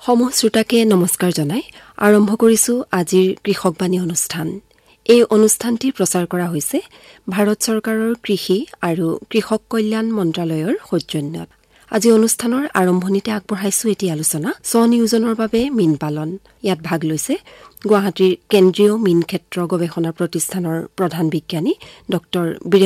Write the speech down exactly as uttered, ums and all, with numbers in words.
সমূহ শ্ৰোতাকে নমস্কাৰ জনাই আৰম্ভ কৰিছো আজিৰ কৃষকবাণী অনুষ্ঠান। এই অনুষ্ঠানটি প্ৰচাৰ কৰা হৈছে ভাৰত চৰকাৰৰ কৃষি আৰু কৃষক কল্যাণ মন্ত্ৰালয়ৰ সৌজন্যত। আজি অনুষ্ঠানৰ আৰম্ভণিতে আগবঢ়াইছো এটি আলোচনা স্বনিয়োজনৰ বাবে মীন পালন। ইয়াত ভাগ লৈছে গুৱাহাটীৰ কেন্দ্ৰীয় মীন ক্ষেত্ৰ গৱেষণা প্ৰতিষ্ঠানৰ প্ৰধান বিজ্ঞানী ডক্টৰ